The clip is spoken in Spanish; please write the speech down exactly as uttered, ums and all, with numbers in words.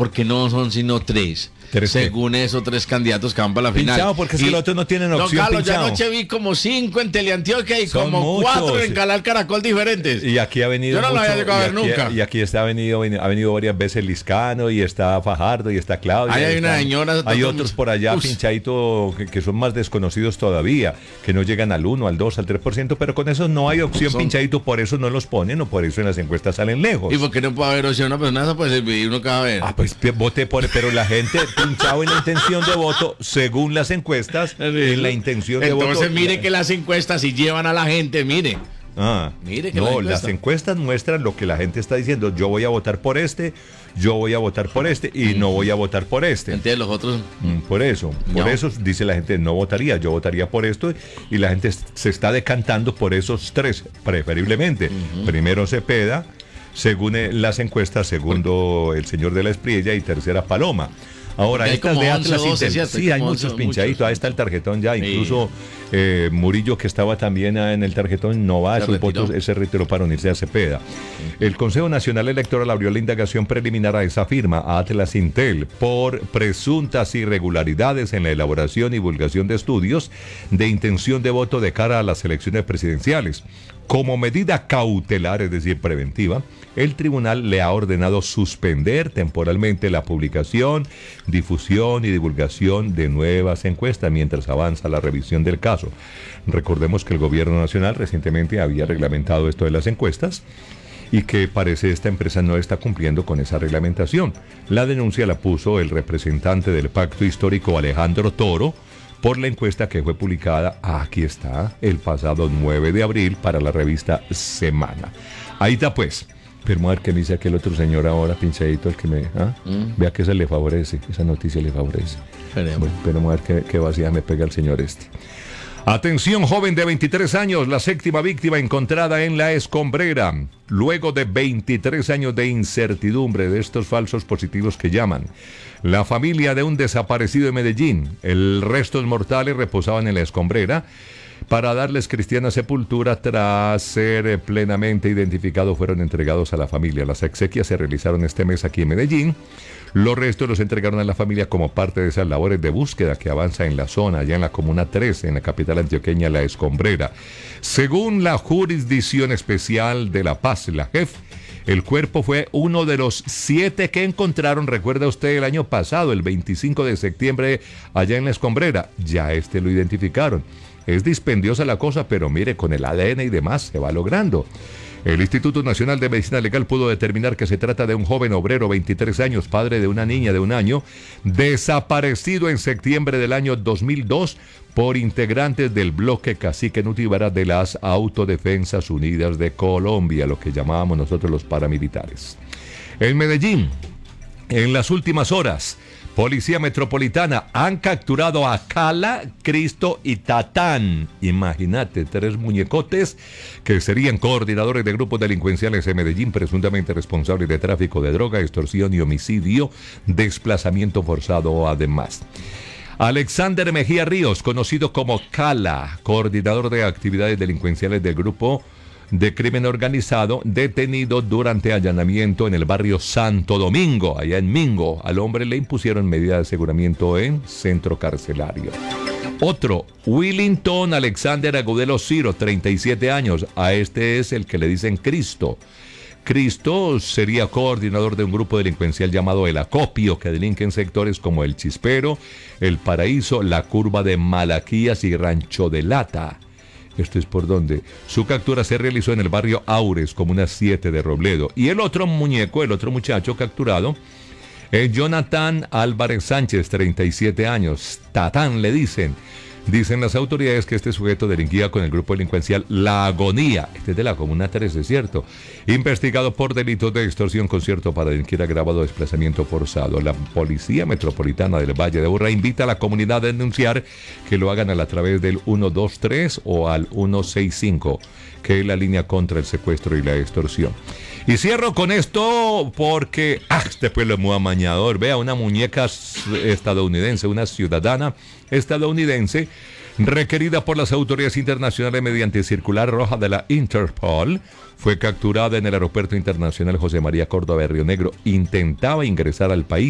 porque no son sino tres. ¿Tres qué? Según eso, tres candidatos que van para la final. Pinchado, porque es que los otros no tienen opción. Don Carlos, yo pinchado. anoche vi como cinco en Teleantioquia y Son como muchos. cuatro en Canal Caracol diferentes. Y aquí ha venido Yo no lo mucho, había llegado a ver y aquí, nunca. Y aquí está ha venido, ha venido varias veces Liscano, y está Fajardo, y está Claudia. Ahí hay está- una señora. Hay otros por allá, Uf. pinchadito, que, que son más desconocidos todavía, que no llegan al uno, al dos, al tres por ciento, pero con esos no hay opción, Son- pinchadito, por eso no los ponen, o por eso en las encuestas salen lejos. ¿Y por qué no puede haber opción? Una persona esa puede servir uno cada vez. Ah, pues pe- vote por, pero la gente pinchado en la intención de voto, según las encuestas, en la intención de voto. Entonces mire la- que las encuestas si llevan a la gente, mire. Ah, Mire que no, la encuesta- las encuestas muestran lo que la gente está diciendo. Yo voy a votar por este, yo voy a votar por este y no voy a votar por este. Entonces los otros. Mm, Por eso, por No. eso dice la gente, no votaría, yo votaría por esto, y la gente se está decantando por esos tres, preferiblemente. Primero Cepeda, según eh, las encuestas, segundo el señor de la Espriella y tercera Paloma. Ahora, Porque hay estas como de once, Atlas doce, Inter- ¿cierto? sí, Hay hay como muchos once, pinchaditos, muchos. ahí está el tarjetón ya, Sí. incluso eh, Murillo, que estaba también ah, en el tarjetón, no va, Se esos retiró. votos, ese retiró para unirse a Cepeda. El Consejo Nacional Electoral abrió la indagación preliminar a esa firma, a Atlas Intel, por presuntas irregularidades en la elaboración y divulgación de estudios de intención de voto de cara a las elecciones presidenciales. Como medida cautelar, es decir, preventiva, el tribunal le ha ordenado suspender temporalmente la publicación, difusión y divulgación de nuevas encuestas mientras avanza la revisión del caso. Recordemos que el gobierno nacional recientemente había reglamentado esto de las encuestas y que parece esta empresa no está cumpliendo con esa reglamentación. La denuncia la puso el representante del Pacto Histórico, Alejandro Toro, por la encuesta que fue publicada, aquí está, el pasado nueve de abril para la revista Semana. Ahí está pues. Pero vamos a ver qué me dice aquel otro señor ahora, pinchadito, el que me... ¿ah? Mm. Vea que esa le favorece, esa noticia le favorece. Esperemos. Bueno, pero vamos a ver qué, qué vacía me pega el señor este. Atención, joven de veintitrés años, la séptima víctima encontrada en la Escombrera. Luego de veintitrés años de incertidumbre de estos falsos positivos que llaman. La familia de un desaparecido de Medellín, el restos mortales reposaban en la Escombrera para darles cristiana sepultura. Tras ser eh, plenamente identificados, fueron entregados a la familia. Las exequias se realizaron este mes aquí en Medellín. Los restos los entregaron a la familia como parte de esas labores de búsqueda que avanza en la zona, allá en la Comuna tres, en la capital antioqueña, La Escombrera. Según la Jurisdicción Especial de La Paz, la J E F, el cuerpo fue uno de los siete que encontraron, recuerda usted, el año pasado, el veinticinco de septiembre, allá en La Escombrera. Ya este lo identificaron. Es dispendiosa la cosa, pero mire, con el A D N y demás se va logrando. El Instituto Nacional de Medicina Legal pudo determinar que se trata de un joven obrero, veintitrés años, padre de una niña de un año, desaparecido en septiembre del año dos mil dos por integrantes del bloque Cacique Nutibara de las Autodefensas Unidas de Colombia, lo que llamábamos nosotros los paramilitares. En Medellín, en las últimas horas, Policía Metropolitana han capturado a Cala, Cristo y Tatán. Imagínate, tres muñecotes que serían coordinadores de grupos delincuenciales en Medellín, presuntamente responsables de tráfico de droga, extorsión y homicidio, desplazamiento forzado además. Alexander Mejía Ríos, conocido como Cala, coordinador de actividades delincuenciales del grupo de crimen organizado, detenido durante allanamiento en el barrio Santo Domingo, allá en Mingo. Al hombre le impusieron medida de aseguramiento en centro carcelario. Otro, Willington Alexander Agudelo Ciro, treinta y siete años. A este es el que le dicen Cristo. Cristo sería coordinador de un grupo delincuencial llamado El Acopio, que delinque en sectores como El Chispero, El Paraíso, La Curva de Malaquías y Rancho de Lata. Esto es por donde su captura se realizó en el barrio Aures, comuna siete de Robledo. Y el otro muñeco, el otro muchacho capturado, es Jonathan Álvarez Sánchez, treinta y siete años. Tatán le dicen. Dicen las autoridades que este sujeto delinquía con el grupo delincuencial La Agonía. Este es de la comuna trece, ¿cierto? Investigado por delitos de extorsión, concierto para delinquir agravado, desplazamiento forzado. La Policía Metropolitana del Valle de Aburrá invita a la comunidad a denunciar, que lo hagan a través del uno dos tres o al uno seis cinco, que es la línea contra el secuestro y la extorsión. Y cierro con esto porque, ah, este pueblo es muy amañador. Vea, una muñeca estadounidense, una ciudadana estadounidense, requerida por las autoridades internacionales mediante circular roja de la Interpol, fue capturada en el aeropuerto internacional José María Córdoba de Río Negro. Intentaba ingresar al país